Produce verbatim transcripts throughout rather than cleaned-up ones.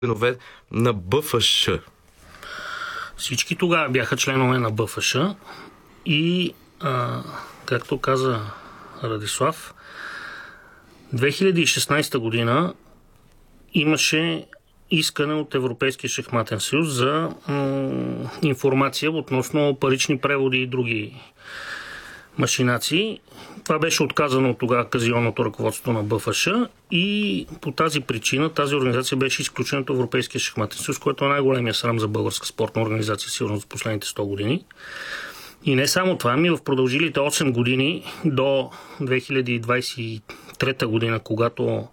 членове на БФШ. Всички тогава бяха членове на БФШ и, а, както каза Радислав, две хиляди и шестнадесета година имаше искане от Европейския шахматен съюз за м- информация относно парични преводи и други машинации. Това беше отказано от тогава казионното ръководство на БФШ и по тази причина тази организация беше изключена от Европейския шахматен съюз, който е най-големия срам за българска спортна организация сигурно за последните сто години. И не само това, ами в продължилите осем години до две хиляди двадесет и трета година, когато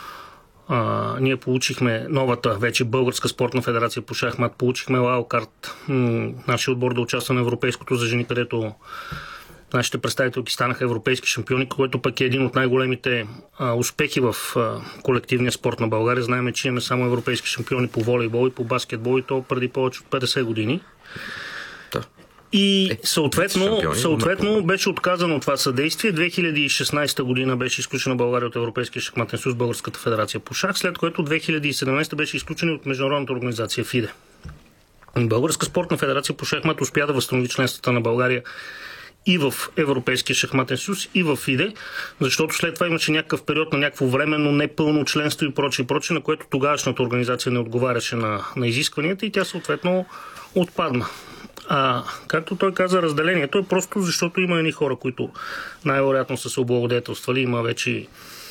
а, ние получихме новата вече Българска спортна федерация по шахмат, получихме лаукарт, нашия отбор да участва на Европейското за жени, където нашите представителки станаха европейски шампиони, което пък е един от най-големите а, успехи в а, колективния спорт на България. Знаем, че имаме само европейски шампиони по волейбол и по баскетбол и то преди повече от петдесет години. Да. И съответно, е, съответно беше отказано това съдействие. две хиляди и шестнадесета година беше изключена България от Европейския шахматен съюз, Българската федерация по шах, след което две хиляди и седемнадесета беше изключена от международната организация ФИДЕ. Българска спортна федерация по шахмат успя да възстанови членствата на България и в Европейския шахматен съюз, и в ФИДЕ, защото след това имаше някакъв период на някакво временно непълно членство и прочее, и прочее, на което тогавашната организация не отговаряше на, на изискванията и тя съответно отпадна. А както той каза, разделението е просто защото има едни хора, които най-вероятно са се облагодетелствали, има вече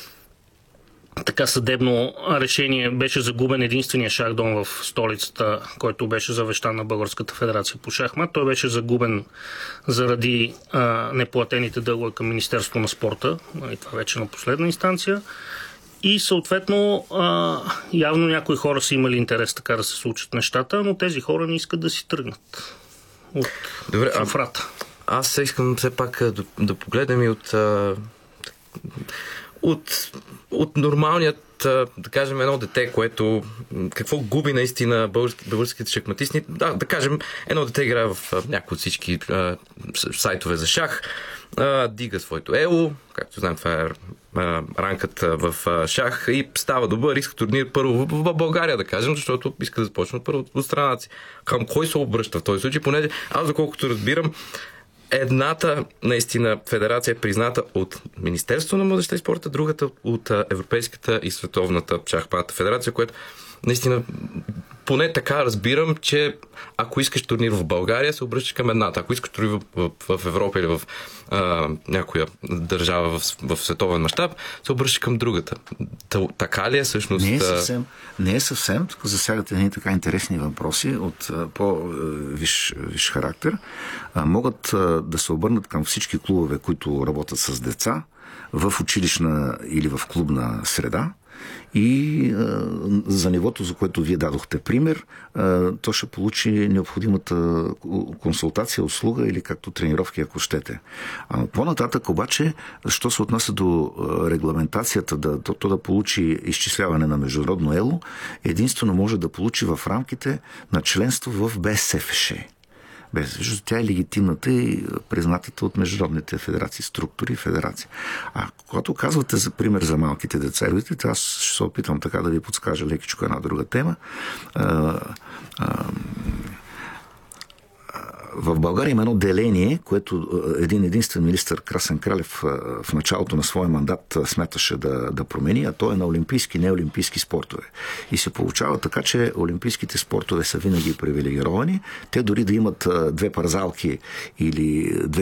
така съдебно решение, беше загубен единствения шахдом в столицата, който беше завещан на Българската федерация по шахмат. Той беше загубен заради а, неплатените дългове към Министерството на спорта, и това вече на последна инстанция. И съответно а, явно някои хора са имали интерес така да се случат нещата, но тези хора не искат да си тръгнат от шафрата. Аз искам все пак да, да погледнем и от От, от нормалният, да кажем, едно дете, което какво губи наистина български, българските шахматисти. Да, да кажем, едно дете играе в някои от всички а, сайтове за шах, а, дига своето ело, както знаем, това е а, ранкът в а, шах и става добър, иска турнир първо в, в България, да кажем, защото иска да започне първо от, от страната си. Към кой се обръща в този случай? Понеже аз, доколкото разбирам, едната, наистина, федерация е призната от Министерството на младежта и спорта, другата от Европейската и Световната шахматна федерация, което наистина поне така разбирам, че ако искаш турнир в България, се обръщаш към едната. Ако искаш турнир в, в, в Европа или в а, някоя държава в, в световен мащаб, се обръщаш към другата. Т, така ли е всъщност? Не е съвсем. Не е съвсем. Тук засягате едни така интересни въпроси от по-виш виш характер. А, могат а, да се обърнат към всички клубове, които работят с деца в училищна или в клубна среда. И а, за нивото, за което вие дадохте пример, а, то ще получи необходимата консултация, услуга или както тренировки, ако щете. А по-нататък обаче, що се отнася до регламентацията, да, то, то да получи изчисляване на международно ело, единствено може да получи в рамките на членство в БСФШ. Без, защото тя е легитимната и признатата от международните федерации, структури и федерации. А когато казвате за пример за малките деца, аз ще се опитам така да ви подскажа лекичко една друга тема. А, а, в България има едно деление, което един единствен министър Красен Кралев в началото на своя мандат смяташе да, да промени, а то е на олимпийски и неолимпийски спортове. И се получава така, че олимпийските спортове са винаги привилегировани. Те дори да имат две парзалки или две